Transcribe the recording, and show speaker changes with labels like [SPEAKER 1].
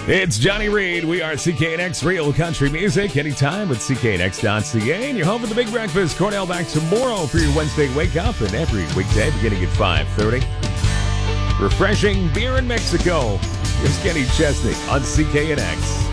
[SPEAKER 1] It's Johnny Reed. We are CKNX Real Country Music. Anytime at CKNX.ca. And you're home for the Big Breakfast. Cornell back tomorrow for your Wednesday Wake Up. And every weekday beginning at 5:30. Refreshing beer in Mexico. Here's Kenny Chesney on CKNX.